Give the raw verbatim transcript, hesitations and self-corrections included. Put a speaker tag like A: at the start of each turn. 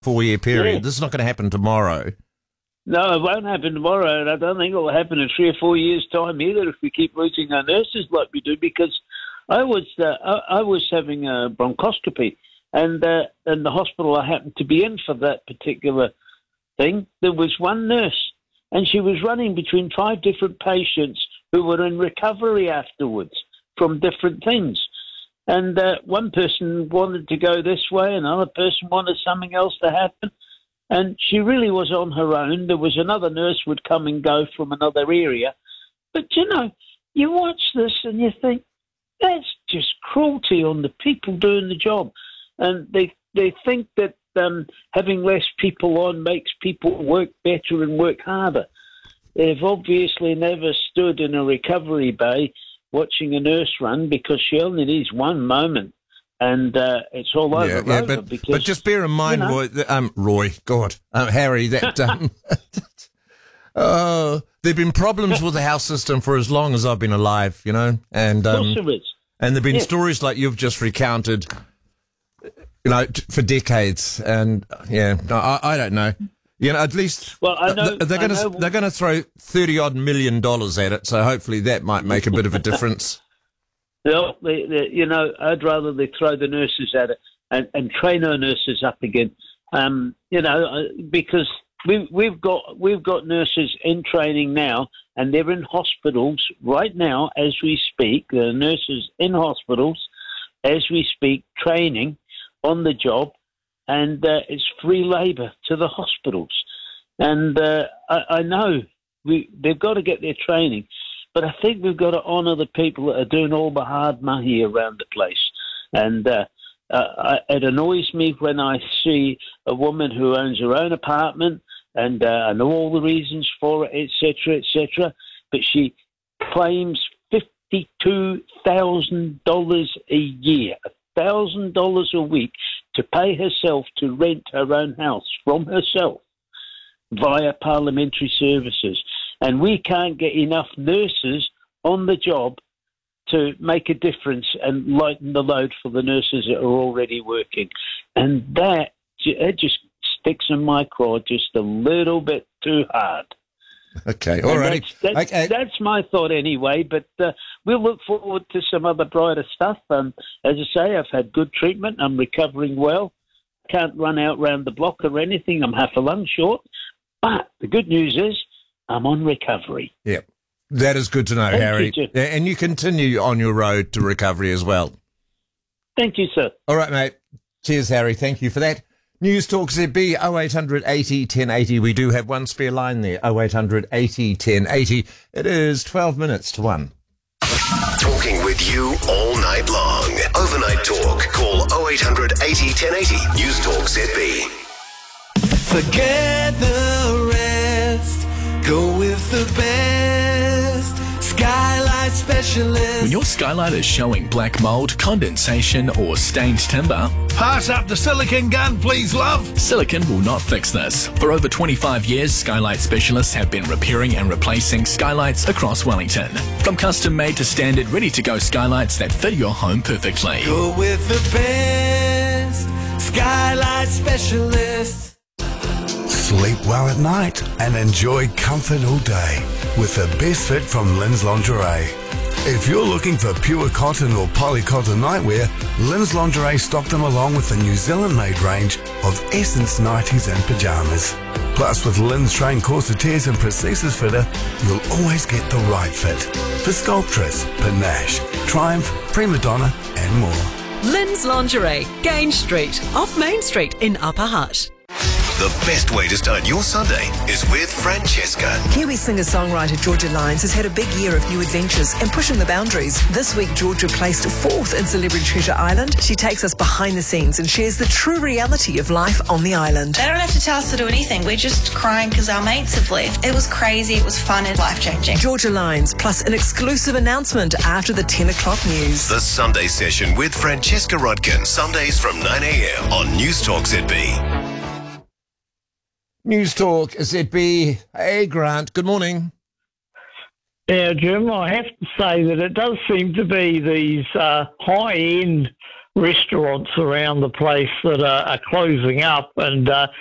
A: four-year period.
B: Yeah.
A: This is not going to happen tomorrow.
B: No, it won't happen tomorrow, and I don't think it will happen in three or four years' time either if we keep losing our nurses like we do. Because I was uh, I, I was having a bronchoscopy, and uh, in the hospital I happened to be in for that particular thing. There was one nurse, and she was running between five different patients who were in recovery afterwards from different things. And uh, one person wanted to go this way, another person wanted something else to happen. And she really was on her own. There was another nurse would come and go from another area. But, you know, you watch this and you think, that's just cruelty on the people doing the job. And they they think that um, having less people on makes people work better and work harder. They've obviously never stood in a recovery bay watching a nurse run because she only needs one moment. And uh, it's all over.
A: Yeah, yeah but,
B: because,
A: but just bear in mind,
B: you know,
A: Roy, that, um, Roy, God, um, Harry, that um, oh, there've been problems with the health system for as long as I've been alive, you know, and um,
B: of course there is.
A: and there've been
B: Yeah.
A: stories like you've just recounted, you know, t- for decades, and yeah, no, I, I don't know, you know, at least
B: Well, I know
A: they're
B: I
A: going to
B: know,
A: they're going to throw thirty odd million dollars at it, so hopefully that might make a bit of a difference.
B: Well, they, they, you know, I'd rather they throw the nurses at it and, and train our nurses up again. Um, you know, uh, because we, we've got we've got nurses in training now, and they're in hospitals right now as we speak. There are nurses in hospitals as we speak, training on the job, and uh, it's free labour to the hospitals. And uh, I, I know we they've got to get their training. But I think we've got to honour the people that are doing all the hard money around the place. And uh, uh, it annoys me when I see a woman who owns her own apartment, and uh, I know all the reasons for it, et cetera, et cetera, but she claims fifty-two thousand dollars a year, one thousand dollars a week, to pay herself to rent her own house from herself via parliamentary services. And we can't get enough nurses on the job to make a difference and lighten the load for the nurses that are already working. And that, it just sticks in my craw just a little bit too hard.
A: Okay, all right.
B: That's, that's,
A: okay.
B: that's my thought anyway, but uh, we'll look forward to some other brighter stuff. Um, as I say, I've had good treatment. I'm recovering well. Can't run out round the block or anything. I'm half a lung short. But the good news is, I'm on recovery.
A: Yeah, that is good to know,
B: Thank
A: Harry.
B: you,
A: Yeah, and you continue on your road to recovery as well.
B: Thank you, sir.
A: All right, mate. Cheers, Harry. Thank you for that. News Talk Z B oh eight hundred eighty ten eighty. We do have one spare line there, oh eight hundred eighty ten eighty. It is twelve minutes to one.
C: Talking with you all night long. Overnight Talk. Call oh eight hundred eighty ten eighty. News Talk Z B.
D: Forget the rest. Go with the best. Skylight Specialist.
E: When your skylight is showing black mold, condensation, or stained timber,
F: pass up the silicone gun, please, love.
E: silicone will not fix this. For over twenty-five years, Skylight Specialists have been repairing and replacing skylights across Wellington. From custom-made to standard, ready-to-go skylights that fit your home perfectly.
D: Go with the best. Skylight Specialist.
G: Sleep well at night and enjoy comfort all day with the best fit from Lynn's Lingerie. If you're looking for pure cotton or polycotton nightwear, Lynn's Lingerie stocked them along with the New Zealand-made range of Essence nighties and pyjamas. Plus, with Lynn's trained corsetiers and prosthesis fitter, you'll always get the right fit for Sculptress, Panache, Triumph, Prima Donna and more.
H: Lynn's Lingerie, Grange Street, off Main Street in Upper Hutt.
C: The best way to start your Sunday is with Francesca.
I: Kiwi singer-songwriter Georgia Lyons has had a big year of new adventures and pushing the boundaries. This week, Georgia placed fourth in Celebrity Treasure Island. She takes us behind the scenes and shares the true reality of life on the island.
J: They don't have to tell us to do anything. We're just crying because our mates have left. It was crazy. It was fun and life-changing.
I: Georgia Lyons, plus an exclusive announcement after the ten o'clock news.
C: The Sunday Session with Francesca Rodkin. Sundays from nine a.m. on News Talk Z B.
A: News Talk Z B. Hey, Grant. Good morning.
K: Yeah, Jim, I have to say that it does seem to be these uh, high-end restaurants around the place that are, are closing up, and uh,